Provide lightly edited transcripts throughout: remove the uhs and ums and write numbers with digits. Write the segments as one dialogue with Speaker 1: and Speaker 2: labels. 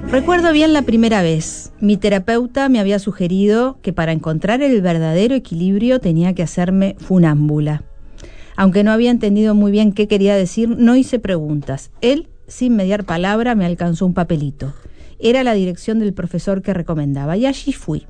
Speaker 1: Recuerdo bien la primera vez. Mi terapeuta me había sugerido que para encontrar el verdadero equilibrio tenía que hacerme funámbula. Aunque no había entendido muy bien qué quería decir, no hice preguntas. Él, sin mediar palabra, me alcanzó un papelito. Era la dirección del profesor que recomendaba, y allí fui.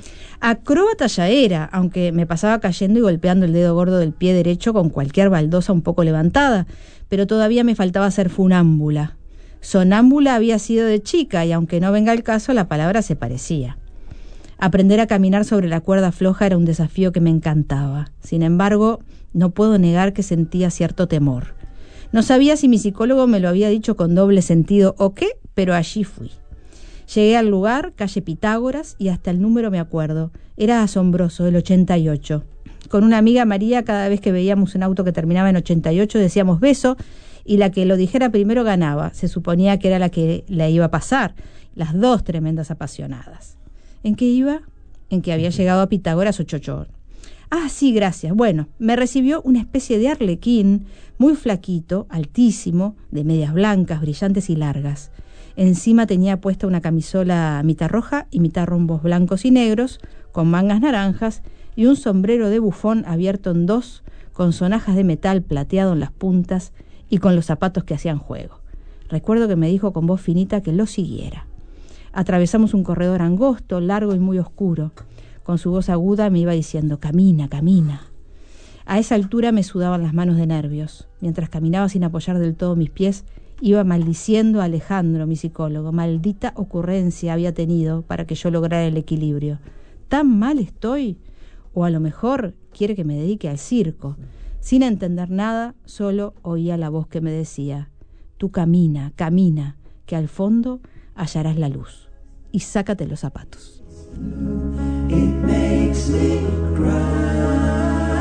Speaker 1: Acróbata ya era, aunque me pasaba cayendo y golpeando el dedo gordo del pie derecho con cualquier baldosa un poco levantada, pero todavía me faltaba ser funámbula. Sonámbula había sido de chica, y aunque no venga el caso, la palabra se parecía. Aprender a caminar sobre la cuerda floja era un desafío que me encantaba. Sin embargo, no puedo negar que sentía cierto temor. No sabía si mi psicólogo me lo había dicho con doble sentido o qué, pero allí fui. Llegué al lugar, calle Pitágoras, y hasta el número me acuerdo. Era asombroso, el 88. Con una amiga, María, cada vez que veíamos un auto que terminaba en 88 decíamos beso, y la que lo dijera primero ganaba. Se suponía que era la que la iba a pasar. Las dos tremendas apasionadas. ¿En qué iba? En que había llegado a Pitágoras 88. Ah, sí, gracias. Bueno, me recibió una especie de arlequín, muy flaquito, altísimo, de medias blancas, brillantes y largas. Encima tenía puesta una camisola mitad roja y mitad rombos blancos y negros, con mangas naranjas, y un sombrero de bufón abierto en dos, con sonajas de metal plateado en las puntas y con los zapatos que hacían juego. Recuerdo que me dijo con voz finita que lo siguiera. Atravesamos un corredor angosto, largo y muy oscuro. Con su voz aguda me iba diciendo: camina, camina. A esa altura me sudaban las manos de nervios. Mientras caminaba sin apoyar del todo mis pies, iba maldiciendo a Alejandro, mi psicólogo. Maldita ocurrencia había tenido para que yo lograra el equilibrio. ¿Tan mal estoy? O a lo mejor quiere que me dedique al circo. Sin entender nada, solo oía la voz que me decía: tú camina, camina, que al fondo hallarás la luz. Y sácate los zapatos. It makes me cry.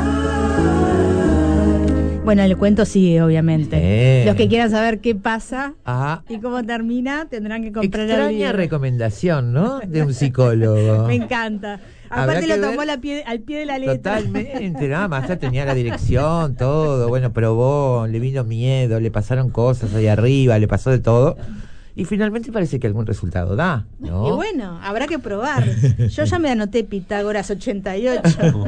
Speaker 1: Bueno, el cuento sigue, obviamente. Los que quieran saber qué pasa y cómo termina, tendrán que comprar el libro.
Speaker 2: Extraña recomendación, ¿no? De un psicólogo.
Speaker 1: Me encanta. Aparte lo tomó al pie de la letra.
Speaker 2: Totalmente, nada más, ya tenía la dirección, todo. Bueno, probó, le vino miedo, le pasaron cosas ahí arriba, le pasó de todo. Y finalmente parece que algún resultado da, ¿no?
Speaker 1: Y bueno, habrá que probar. Yo ya me anoté Pitágoras 88.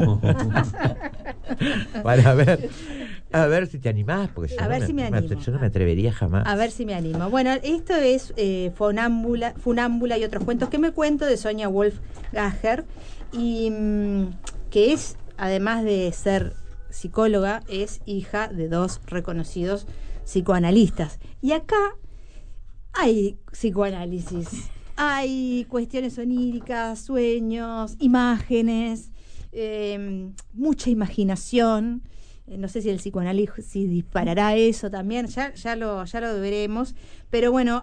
Speaker 2: Para a ver si te animás, porque yo no me atrevería jamás.
Speaker 1: A ver si me animo. Bueno, esto es Funámbula y otros cuentos que me cuento, de Sonia Wolf-Gacher, y que es, además de ser psicóloga, es hija de dos reconocidos psicoanalistas. Y acá hay psicoanálisis, hay cuestiones oníricas, sueños, imágenes, mucha imaginación. No sé si el psicoanálisis disparará eso también, ya lo veremos. Pero bueno,